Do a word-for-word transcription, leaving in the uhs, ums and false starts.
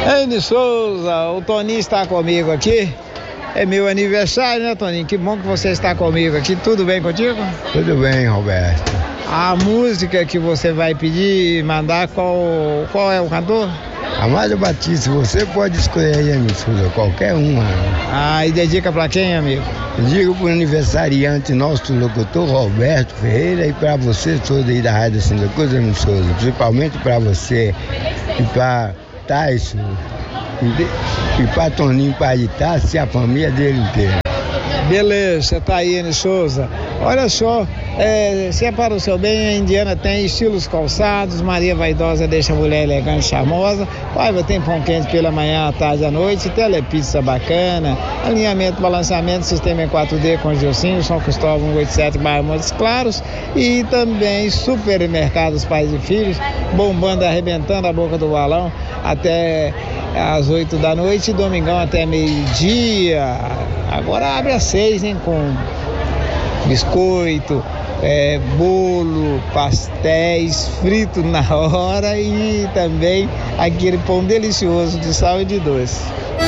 Eni Souza, o Toninho está comigo aqui. É meu aniversário, né, Toninho? Que bom que você está comigo aqui. Tudo bem contigo? Tudo bem, Roberto. A música que você vai pedir, mandar, qual, qual é o cantor? Amado Batista, você pode escolher aí, Eni Souza, qualquer uma. Ah, e dedica pra quem, amigo? Eu digo pro aniversariante nosso locutor Roberto Ferreira e pra você todo aí da Rádio Santa Cruz, Eni Souza, principalmente pra você e pra Tyson e, e pra Toninho, pra Itácio e a família dele inteira. Beleza, tá aí, Eni Souza. Olha só, é, se é para o seu bem, a Indiana tem estilos calçados, Maria Vaidosa deixa a mulher elegante e charmosa, Paiva tem pão quente pela manhã, à tarde e à noite, telepizza bacana, alinhamento, balanceamento, sistema em quatro D com Gilcinho, São Cristóvão cento e oitenta e sete, bairro Montes Claros, e também supermercados Pais e Filhos, bombando, arrebentando a boca do balão até às oito da noite, domingão até meio-dia. Agora abre às seis, hein, com biscoito, é, bolo, pastéis fritos na hora e também aquele pão delicioso de sal e de doce.